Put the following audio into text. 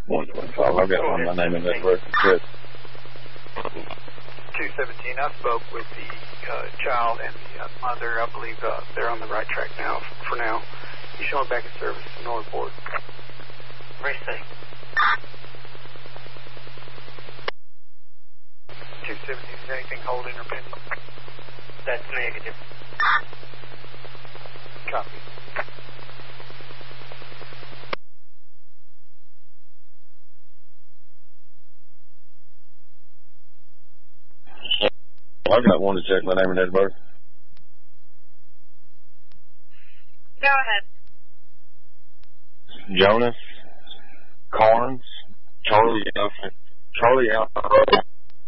125. I've got one. My name and date of birth. Good. 217. I spoke with the child and the mother. I believe they're on the right track now. For now, he's showing back in service. No report. Precinct. 217. Is anything holding or pending? That's negative. Copy. I've got one to check my name and date of birth. Go ahead. Jonas Carnes, Charlie Alpha